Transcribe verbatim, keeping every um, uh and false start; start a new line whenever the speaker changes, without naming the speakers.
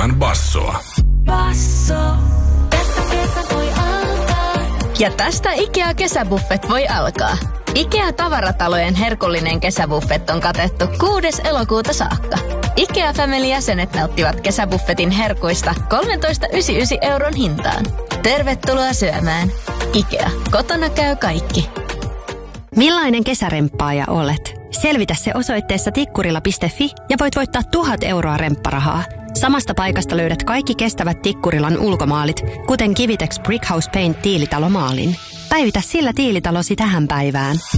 ilman bassoa.
Basso. Tästä kesä voi alkaa.
Ja tästä IKEA-kesäbuffet voi alkaa. IKEA-tavaratalojen herkullinen kesäbuffet on katettu kuudes elokuuta saakka. IKEA Family-jäsenet nauttivat kesäbuffetin herkuista kolmetoista pilkku yhdeksänkymmentäyhdeksän euron hintaan. Tervetuloa syömään. IKEA. Kotona käy kaikki.
Millainen kesäremppaaja olet? Selvitä se osoitteessa tikkurila piste fi ja voit voittaa tuhat euroa rempparahaa. Samasta paikasta löydät kaikki kestävät Tikkurilan ulkomaalit, kuten Kivitex Brickhouse Paint tiilitalomaalin. Päivitä sillä tiilitalosi tähän päivään.